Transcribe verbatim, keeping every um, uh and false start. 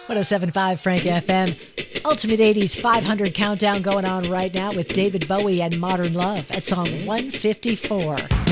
seven point five Frank F M. Ultimate eighties five hundred countdown going on right now with David Bowie and Modern Love at song one fifty-four.